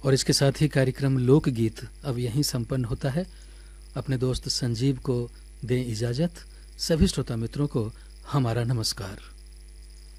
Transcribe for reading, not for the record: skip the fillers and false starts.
और इसके साथ ही कार्यक्रम लोकगीत अब यहीं संपन्न होता है। अपने दोस्त संजीव को दें इजाजत। सभी श्रोता मित्रों को हमारा नमस्कार।